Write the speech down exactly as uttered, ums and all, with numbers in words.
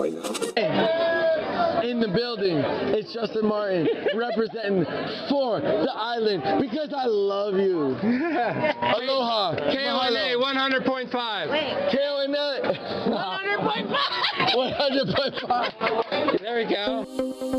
right now. In the building, it's Justin Martin representing for the island because I love you. Aloha. K O N A one hundred point five. K O N A one hundred point five. one hundred point five. There we go.